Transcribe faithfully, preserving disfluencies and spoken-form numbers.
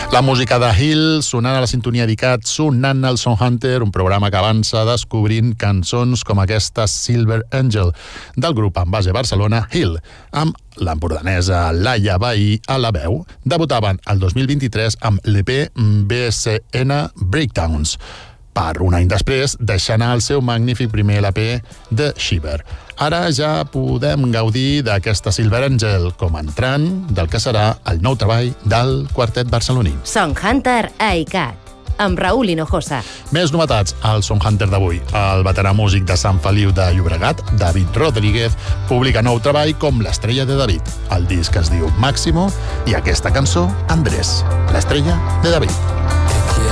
La música de Hill sonant a la sintonia d'ICAT, sonant al Song Hunter, un programa que avança descobrint cançons com aquesta Silver Angel del grup amb base a Barcelona Hill, amb l'empordanesa Laia Bahí a la veu. Debutaven el dos mil vint-i-tres amb l'E P B C N Breakdowns, per un any després deixar anar el seu magnífic primer L P The Shiver. Ara ja podem gaudir d'aquesta Silver Angel com a entrant del que serà el nou treball del quartet barceloní. Song Hunter a ICAT, amb Raúl Hinojosa. Més novetats al Song Hunter d'avui. El veterà músic de Sant Feliu de Llobregat, David Rodríguez, publica nou treball com l'Estrella de David. El disc es diu Máximo i aquesta cançó, Andrés, l'Estrella de David.